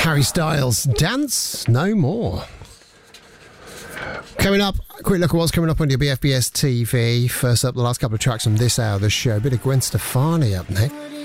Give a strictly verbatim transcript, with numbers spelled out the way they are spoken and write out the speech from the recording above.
Harry Styles, Dance No More. Coming up, a quick look at what's coming up on your B F B S T V. First up, the last couple of tracks from this hour of the show. A bit of Gwen Stefani up next.